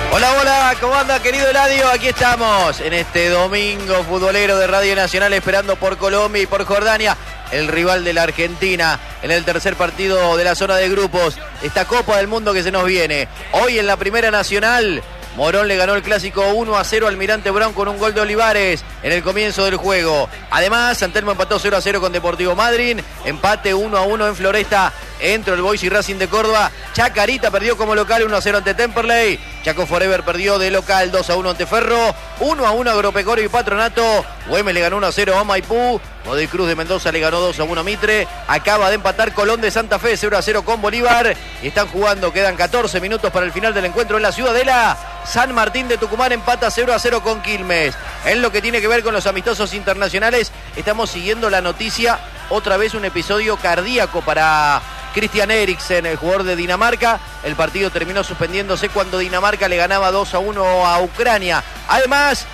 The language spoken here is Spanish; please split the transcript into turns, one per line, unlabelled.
Hola, hola, ¿cómo anda, querido Eladio? Aquí estamos en este domingo futbolero de Radio Nacional, esperando por Colombia y por Jordania, el rival de la Argentina, en el tercer partido de la zona de grupos, esta Copa del Mundo que se nos viene. Hoy en la Primera Nacional, Morón le ganó el clásico 1-0 al Almirante Brown con un gol de Olivares en el comienzo del juego. Además, San Telmo empató 0-0 con Deportivo Madryn, empate 1-1 en Floresta entre el Boys y Racing de Córdoba. Chacarita perdió como local 1-0 ante Temperley. Chaco Forever perdió de local 2-1 ante Ferro. 1-1 Agropecuario y Patronato. Güemes le ganó 1-0 a Maipú. Godoy Cruz de Mendoza le ganó 2-1 a Mitre. Acaba de empatar Colón de Santa Fe 0-0 con Bolívar. Y están jugando, quedan 14 minutos para el final del encuentro en la Ciudadela. San Martín de Tucumán empata 0-0 con Quilmes. En lo que tiene que ver con los amistosos internacionales, estamos siguiendo la noticia. Otra vez un episodio cardíaco para Christian Eriksen, el jugador de Dinamarca. El partido terminó suspendiéndose cuando Dinamarca le ganaba 2-1 a Ucrania. Además,